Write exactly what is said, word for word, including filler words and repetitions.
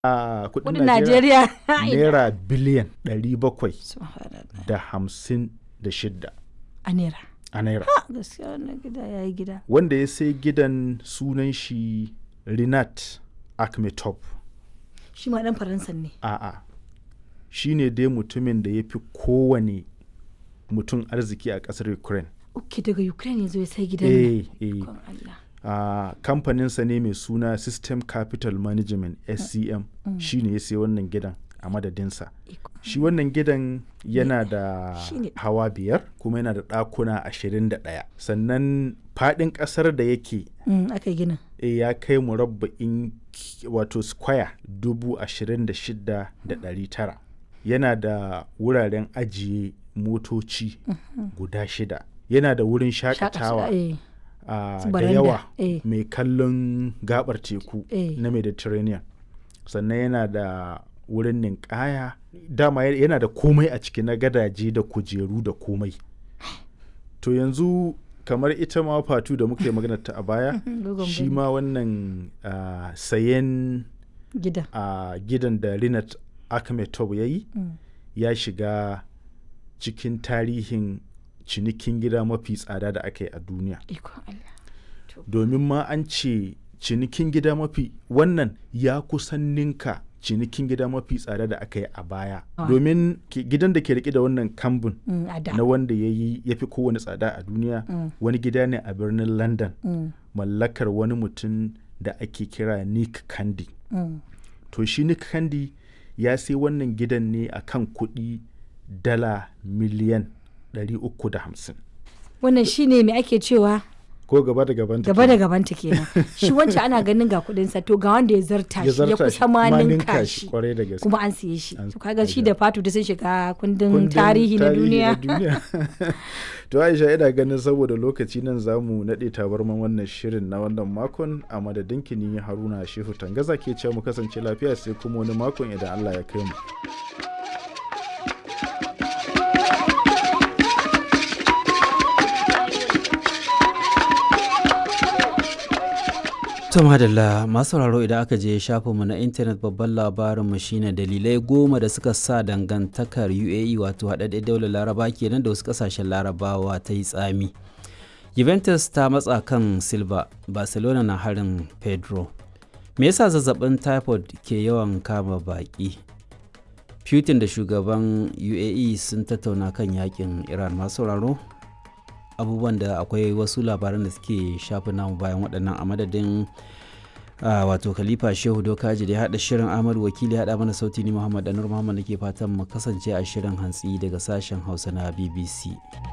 a kudin Kudin Najeriya Najeriya naira biliyan ɗari bakwai Subhanallah. da hamsin da shida a naira. a naira. Ha, gaskiya wannan gida ya yi gida. Wanda ya sai gidan sunan shi Rinat Akhmetov. Shi ma ɗan Faransa ne. A'a, shi ne dai mutumin da ya fi kowane mutum arziki a ƙasar Ukraine. Uke daga Ukraine ya zo ya sai gidan nan. Eh, eh. Ikon Allah. a kamfaninsa ne mai suna System Capital Management S C M shi ne ya sai wannan gidan a madadinsa. Ikon Shi wannan gidan yana da Shi ne. hawa biyar kuma yana da ɗakuna ashirin da ɗaya. Sannan faɗin ƙasar da yake Mm, aka yi ginin. e, ya kai murabba'in ki- wato square dubu ashirin da shida da ɗari tara. Yana da wuraren ajiye motoci guda shida. Yana da wurin shakatawa eh. a Su da baranda, yawa eh. mai kallon gabar teku Eh. na Mediterranean. Sannan yana da wurin ninkaya. Dama ya- yana da komai a ciki na gadaje da kujeru da komai. To yanzu kamar ita ma fatu da muka yi magana ta a baya Dogon shi bane. ma wannan ah, sayen Gidan. a gidan da Rinat Akhmetov ya yi Mm. ya shiga cikin tarihin cinikin gida mafi tsada da aka yi a duniya. Ikon Allah. Domin ma an ce cinikin gida mafi wannan ya kusan ninka cinikin gida mafi tsada da aka yi a baya. Ah. Domin ki- gidan da ke rike da wannan kambun Mm, a da. na wanda ya yi ya fi kowane tsada a duniya Mm. wani gida ne a birnin London Mm, mallakar wani mutum da ake kira Nick Candy. mm. To shi Nick Candy ya sai wannan gidan ne a kan kuɗi dala miliyan ɗari uku da hamsin. Wannan shi ne mai ake cewa Ko gaba da gaban gaba da gabanta kenan. Shi wancan ana ganin ga kuɗinsa to ga wanda ya zarta ya shi ya zarta kusa ma ninka shi shi. kwarai da gaske. Kuma an siye shi. An- To kaga shi an- da fatu da sun shiga kundin Kundin tarihi na duniya. To Aisha ina ganin saboda lokaci nan za mu naɗe tabarman wannan shirin na wannan makon a madadin kini Haruna Shehu Tangaza ke ce mu kasance lafiya sai kuma wani makon idan Allah ya kai mu. To madalla masu sauraro idan aka je shafinmu na intanet babban labarinmu shine dalilai goma da suka sa dangantakar U A E wato haɗaɗɗen daular laraba kenan da wasu ƙasashen larabawa ta yi tsami. Juventus ta matsa kan Silva, Barcelona na harin Pedro. Me yasa zazzabin typhoid ke yawan kama baƙi? Putin da shugaban U A E sun tattauna kan yakin Iran masu sauraro. Abubuwan da akwai wasu labaran da suke shafin namu bayan waɗannan a madadin uh, wato khalifa shehu dokaji da ya haɗa shirin ahmad wakili haɗa mana sauti ni muhammad anur muhammad da ke fatan mu kasance a shirin hantsi daga sashen hausa na B B C.